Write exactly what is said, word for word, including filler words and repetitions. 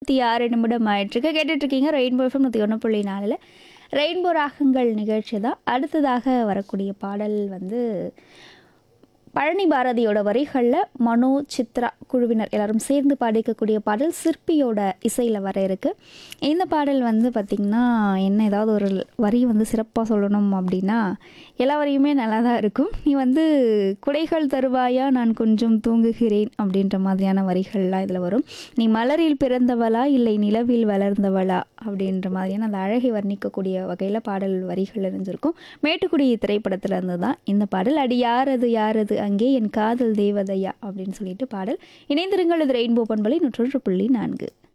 இருபத்தி ஆறு நிமிடம் ஆயிட்டிருக்கு. கேட்டுட்ருக்கீங்க ரெயின்போ எஃப்எம் நூற்றி ஒன்று புள்ளி நாலில் ரெயின்போ ராகங்கள் நிகழ்ச்சி தான். அடுத்ததாக வரக்கூடிய பாடல் வந்து பழனி பாரதியோட வரிகளில் மனோ சித்ரா குழுவினர் எல்லாரும் சேர்ந்து பாடிக்கக்கூடிய பாடல் சிற்பியோட இசையில் வர இருக்கு. இந்த பாடல் வந்து பார்த்திங்கன்னா என்ன ஏதாவது ஒரு வரி வந்து சிறப்பாக சொல்லணும் அப்படின்னா எல்லா வரியுமே நல்லா தான் இருக்கும். நீ வந்து குடைகள் தருவாயா நான் கொஞ்சம் தூங்குகிறேன் அப்படின்ற மாதிரியான வரிகள்லாம் இதில் வரும். நீ மலரில் பிறந்தவளா இல்லை நிலவில் வளர்ந்தவளா அப்படின்ற மாதிரியான அந்த அழகை வர்ணிக்கக்கூடிய வகையில் பாடல் வரிகள் இருந்திருக்கும். மேட்டுக்குடி திரைப்படத்தில் இருந்து தான் இந்த பாடல். அடி யாரது யாரது அங்கே என் காதல் தேவதையா அப்படின்னு சொல்லிட்டு பாடல். இணைந்திருங்கள். இது ரெயின்போ பண்பலை நூற்றொன்று புள்ளி நான்கு.